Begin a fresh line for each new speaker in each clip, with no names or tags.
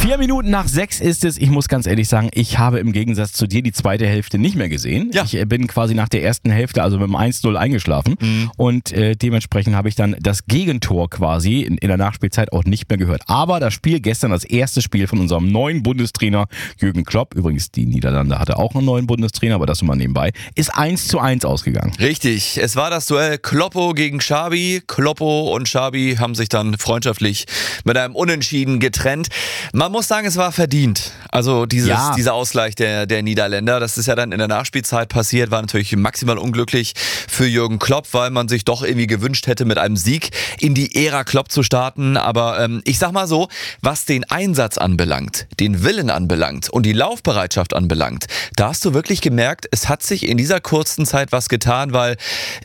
5:04 ist es. Ich muss ganz ehrlich sagen, ich habe im Gegensatz zu dir die zweite Hälfte nicht mehr gesehen.
Ja.
Ich bin quasi nach der ersten Hälfte, also mit dem 1:0 eingeschlafen. Und dementsprechend habe ich dann das Gegentor quasi in der Nachspielzeit auch nicht mehr gehört. Aber das Spiel gestern, das erste Spiel von unserem neuen Bundestrainer Jürgen Klopp, übrigens die Niederlande hatte auch einen neuen Bundestrainer, aber das nur mal nebenbei, ist 1:1 ausgegangen.
Richtig, es war das Duell Kloppo gegen Xabi. Kloppo und Xabi haben sich dann freundschaftlich mit einem Unentschieden getrennt. Man muss sagen, es war verdient. Also dieser Ausgleich der Niederländer, das ist ja dann in der Nachspielzeit passiert, war natürlich maximal unglücklich für Jürgen Klopp, weil man sich doch irgendwie gewünscht hätte, mit einem Sieg in die Ära Klopp zu starten. Aber ich sag mal so, was den Einsatz anbelangt, den Willen anbelangt und die Laufbereitschaft anbelangt, da hast du wirklich gemerkt, es hat sich in dieser kurzen Zeit was getan, weil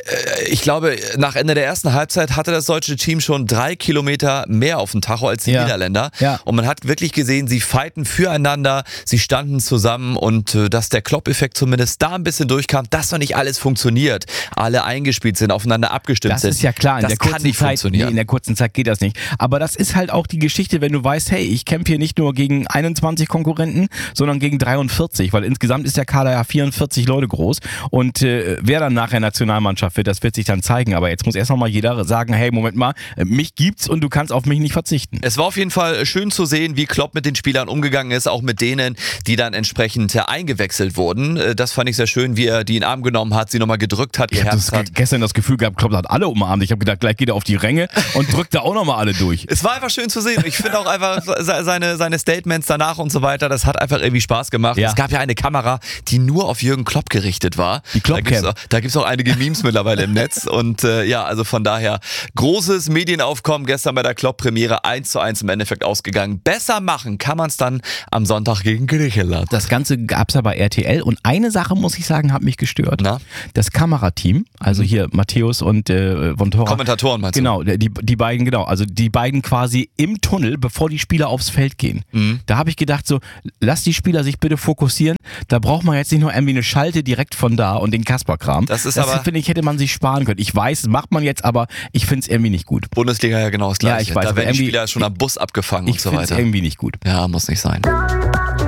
ich glaube, nach Ende der ersten Halbzeit hatte das deutsche Team schon 3 Kilometer mehr auf dem Tacho als die Niederländer.
Ja.
Und man hat wirklich gesehen, sie fighten füreinander, sie standen zusammen und dass der Klopp-Effekt zumindest da ein bisschen durchkam, dass noch nicht alles funktioniert, alle eingespielt sind, aufeinander abgestimmt sind.
Das ist ja klar, in
das
der
kann
kurzen
nicht
Zeit,
funktionieren.
in der kurzen Zeit geht das nicht. Aber das ist halt auch die Geschichte, wenn du weißt, hey, ich kämpfe hier nicht nur gegen 21 Konkurrenten, sondern gegen 43, weil insgesamt ist der Kader ja 44 Leute groß und wer dann nachher Nationalmannschaft wird, das wird sich dann zeigen. Aber jetzt muss erst noch mal jeder sagen, hey, Moment mal, mich gibt's und du kannst auf mich nicht verzichten.
Es war auf jeden Fall schön zu sehen, wie Klopp mit den Spielern umgegangen ist, auch mit denen, die dann entsprechend eingewechselt wurden. Das fand ich sehr schön, wie er die in den Arm genommen hat, sie nochmal gedrückt hat,
Ich habe
geherzt hat.
gestern das Gefühl gehabt, Klopp hat alle umarmt. Ich habe gedacht, gleich geht er auf die Ränge und drückt da auch nochmal alle durch.
Es war einfach schön zu sehen. Ich finde auch einfach seine Statements danach und so weiter, das hat einfach irgendwie Spaß gemacht.
Ja.
Es gab ja eine Kamera, die nur auf Jürgen Klopp gerichtet war.
Die Klopp-Cam.
Da gibt's auch einige Memes mittlerweile im Netz. Und also von daher, großes Medienaufkommen gestern bei der Klopp-Premiere, 1:1 im Endeffekt ausgegangen. Besser machen kann man es dann am Sonntag gegen Griechenland.
Das Ganze gab's aber RTL und eine Sache, muss ich sagen, hat mich gestört.
Na?
Das Kamerateam, also hier Matthäus und Vontora.
Kommentatoren meinst du?
Genau, die beiden, genau. Also die beiden quasi im Tunnel, bevor die Spieler aufs Feld gehen. Da habe ich gedacht so, lass die Spieler sich bitte fokussieren. Da braucht man jetzt nicht nur irgendwie eine Schalte direkt von da und den Kasper-Kram.
Das finde
ich, hätte man sich sparen können. Ich weiß, das macht man jetzt, aber ich finde es irgendwie nicht gut.
Bundesliga ja genau das Gleiche.
Ja, ich weiß,
da
aber
werden die
irgendwie-
Spieler schon am Bus abgefangen
Ich
und so
finde es
weiter.
irgendwie nicht gut.
Ja, muss nicht sein.